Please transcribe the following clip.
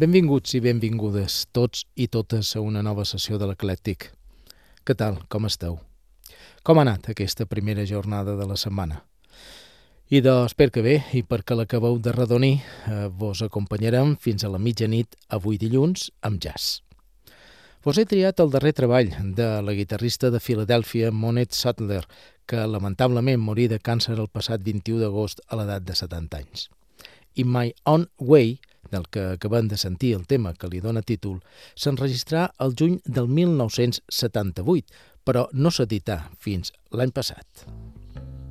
Benvinguts i benvingudes tots i totes a una nova sessió de l'Eclèctic. Què tal? Com esteu? Com ha anat aquesta primera jornada de la setmana? I espero que bé, i perquè l'acabeu de redonir, vos acompanyarem fins a la mitjanit avui dilluns amb jazz. Vos he triat el darrer treball de la guitarrista de Filadèlfia Monette Sadler, que lamentablement morí de càncer el passat 21 d'agost a l'edat de 70 anys. In My Own Way, del que acabem de sentir el tema que li dóna títol, s'enregistrà el juny del 1978, però no s'edità fins l'any passat.